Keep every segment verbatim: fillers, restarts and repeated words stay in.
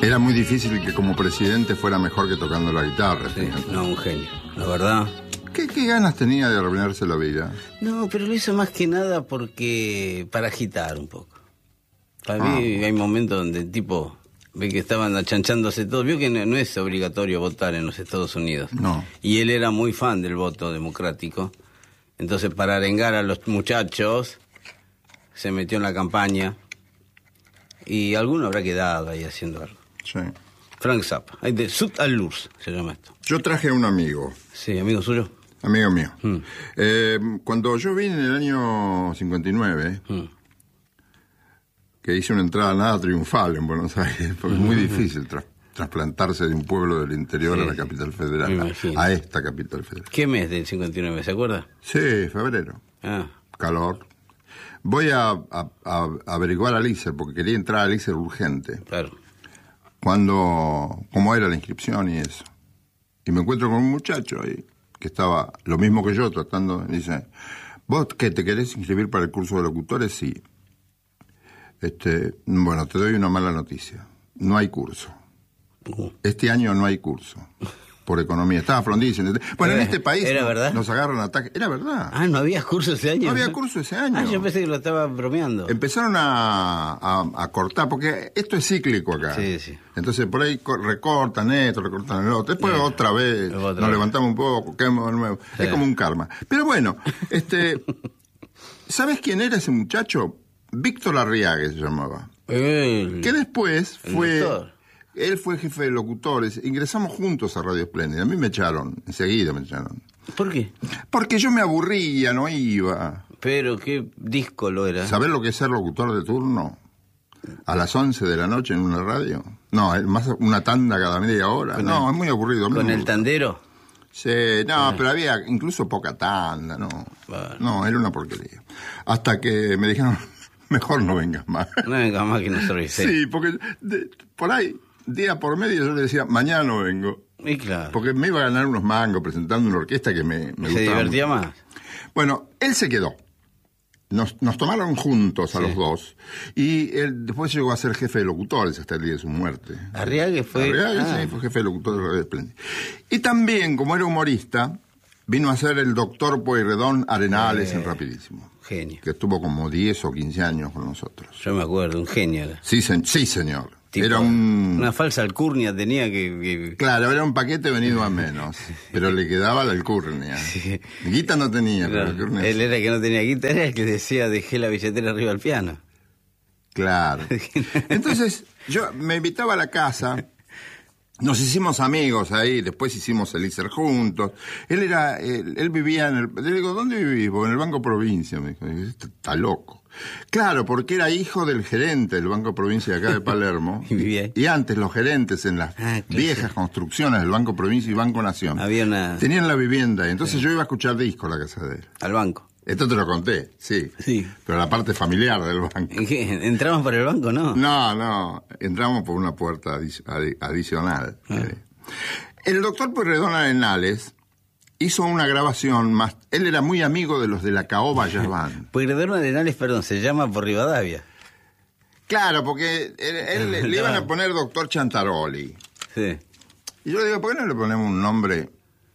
Era muy difícil que como presidente fuera mejor que tocando la guitarra. Sí, no, un genio, la verdad. ¿Qué, ¿Qué ganas tenía de arruinarse la vida? No, pero lo hizo más que nada porque para agitar un poco. Para Ah. mí hay momentos donde el tipo ve que estaban achanchándose todos. Vio que no, no es obligatorio votar en los Estados Unidos. No. Y él era muy fan del voto democrático. Entonces, para arengar a los muchachos, se metió en la campaña. Y alguno habrá quedado ahí haciendo algo. Sí. Frank Zappa. Hay de Sud al Lurs se llama esto. Yo traje a un amigo. Sí, amigo suyo. Amigo mío. Mm. Eh, cuando yo vine en el año cincuenta y nueve, Mm. que hice una entrada nada triunfal en Buenos Aires, porque es muy difícil tra- trasplantarse de un pueblo del interior Sí, a la capital federal, me a, imagino. a esta capital federal. ¿Qué mes del cincuenta y nueve, se acuerda? Sí, febrero. Ah, Calor. Voy a, a- a averiguar al I S E R, porque quería entrar al I S E R urgente. claro. Cuando, cómo era la inscripción y eso. Y me encuentro con un muchacho ahí, que estaba lo mismo que yo, tratando, y dice, ¿vos qué, te querés inscribir para el curso de locutores? Sí. Este, bueno, te doy una mala noticia. No hay curso. Uh. Este año no hay curso. Por economía. Estaba Frondizi. Bueno, en este país ¿Era no- verdad? nos agarran ataques. Era verdad. Ah, ¿no había curso ese año? No había curso ese año. Ah, yo pensé que lo estaba bromeando. Empezaron a, a, a cortar, porque esto es cíclico acá. Sí, sí. Entonces por ahí co- recortan esto, recortan el otro. Después Sí. otra vez Otra nos vez. levantamos un poco, caemos de nuevo. Sí. Es como un karma. Pero bueno, este, ¿sabes quién era ese muchacho? Víctor Arriaga se llamaba. El- Que después el fue... doctor. Él fue jefe de locutores. Ingresamos juntos a Radio Espléndida. A mí me echaron, enseguida me echaron. ¿Por qué? Porque yo me aburría, no iba. Pero qué disco lo era. ¿Sabés lo que es ser locutor de turno? ¿A las once de la noche en una radio? No, es más una tanda cada media hora. Con No, el- es muy aburrido. a mí ¿Con me el gusta. tandero? Sí, no, pero había incluso poca tanda, no. Bueno. No, era una porquería. Hasta que me dijeron, mejor no vengas más. No venga más que nosotros. Sí, porque de- por ahí, día por medio, yo le decía, mañana no vengo. Y claro. Porque me iba a ganar unos mangos presentando una orquesta que me, me ¿Se gustaba divertía mucho. más? Bueno, él se quedó. Nos, nos tomaron juntos a Sí. los dos. Y él después llegó a ser jefe de locutores hasta el día de su muerte. Arriaga fue... Arriaga, ah, sí, fue jefe de locutores de Radio Espléndida. Y también, como era humorista, vino a ser el doctor Pueyrredón Arenales Eh. en Rapidísimo. Genio. Que estuvo como diez o quince años con nosotros. Yo me acuerdo, un genio era. Sí, se- sí señor. Tipo, era un... Una falsa alcurnia tenía que... que- Claro, era un paquete venido a menos. Pero le quedaba la alcurnia. Sí. Guita no tenía, pero Claro, la alcurnia él sí. era el que no tenía guitarra, era el que decía dejé la billetera arriba del piano. Claro. Entonces, yo me invitaba a la casa, nos hicimos amigos ahí, después hicimos el I S E R juntos. Él era, él, él vivía en el... Le digo, ¿dónde vivís? Porque en el Banco Provincia, me dijo. Este está loco. Claro, porque era hijo del gerente del Banco Provincia de acá de Palermo. Y vivía ahí. Y antes los gerentes en las Ah, claro, viejas sí. construcciones del Banco Provincia y Banco Nación Había una... tenían la vivienda. Y entonces yo iba a escuchar discos a la casa de él. Al banco. Esto te lo conté, sí. Sí. Pero la parte familiar del banco. ¿En qué? ¿Entramos por el banco, no? No, no, entramos por una puerta adi- adi- adicional. Ah. Eh, El doctor Pueyrredón Arenales hizo una grabación más... Él era muy amigo de los de la Caoba Jazz Band. Pueyrredón Arenales, perdón, se llama por Rivadavia. Claro, porque él, él- le, le iban a poner doctor Chantaroli. Sí. Y yo le digo, ¿por qué no le ponemos un nombre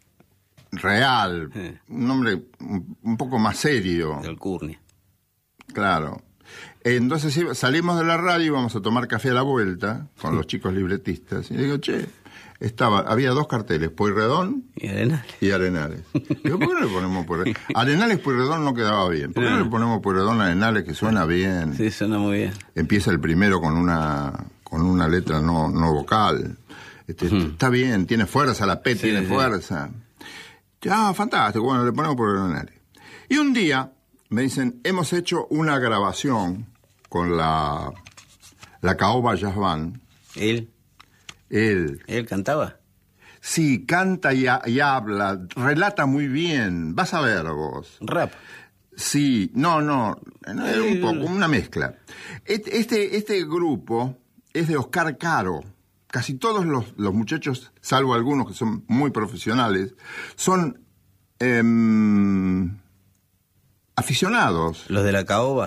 real? Sí. Un nombre un, un poco más serio. De alcurnia. Claro. Entonces iba- salimos de la radio y íbamos a tomar café a la vuelta con los chicos libretistas. Y le digo, che, estaba, había dos carteles, Pueyrredón Y Arenales. y Arenales. Digo, ¿por qué no le ponemos Pueyrredón? Arenales Pueyrredón no quedaba bien. ¿Por qué no, No. le ponemos Pueyrredón Arenales, que suena bien? Sí, suena muy bien. Empieza el primero con una con una letra no, no vocal. Este, Está bien, tiene fuerza, la P Sí, tiene sí. fuerza. Ah, fantástico, bueno, le ponemos Pueyrredón Arenales. Y un día me dicen, hemos hecho una grabación con la, la Caoba Jazz Band. Él, Él, él cantaba. sí, canta y, ha- y habla, relata muy bien. Vas a ver vos. Rap. Sí, no, no, no, es un poco, una mezcla. Este, este, este grupo es de Oscar Caro. Casi todos los, los muchachos, salvo algunos que son muy profesionales, son em, aficionados. Los de la caoba.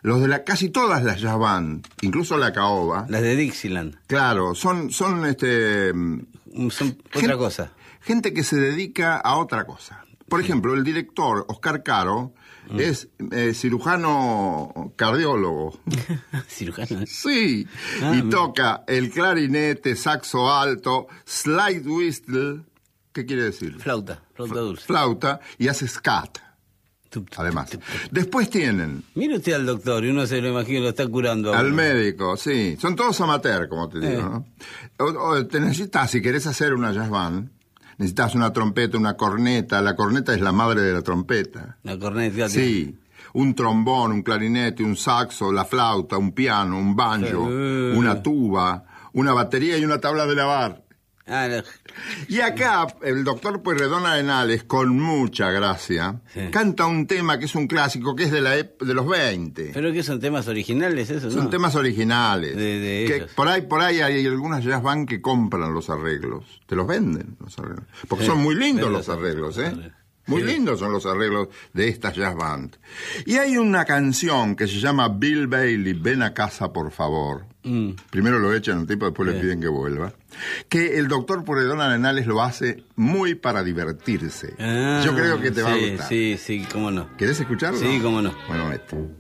los de la casi todas las jazz band, incluso la caoba. Las de Dixieland. Claro, son, son este... Son otra gente, cosa. Gente que se dedica a otra cosa. Por sí. ejemplo, el director Oscar Caro mm. es eh, cirujano cardiólogo. ¿Cirujano? Sí, ah, y me... toca el clarinete, saxo alto, slide whistle, ¿qué quiere decir? Flauta, flauta dulce. Flauta, y hace scat. Además, después tienen... Mire usted al doctor, y uno se lo imagina, lo está curando. Al médico, sí. Son todos amateur, como te digo, eh. ¿no? O, o te necesitas, si querés hacer una jazz band, necesitas una trompeta, una corneta. La corneta es la madre de la trompeta. La corneta. Sí. Un trombón, un clarinete, un saxo, la flauta, un piano, un banjo, uh. una tuba, una batería y una tabla de lavar. Ah, no. Y acá el doctor Pueyrredón Arenales, con mucha gracia, sí. canta un tema que es un clásico, que es de la de los veinte. ¿Pero que son temas originales eso? Son no? temas originales. De, de que ellos. por ahí por ahí hay algunas jazz band que compran los arreglos. Te los venden los arreglos. Porque sí. son muy lindos los arreglos, ¿eh? Muy sí. lindos son los arreglos de estas jazz band. Y hay una canción que se llama Bill Bailey, Ven a casa por favor. Mm. Primero lo echan un tipo, después sí. le piden que vuelva. Que el doctor Pueyrredón Arenales lo hace muy para divertirse. Ah, Yo creo que te sí, va a gustar. Sí, sí, cómo no. ¿Querés escucharlo? Sí, cómo no. Bueno, este.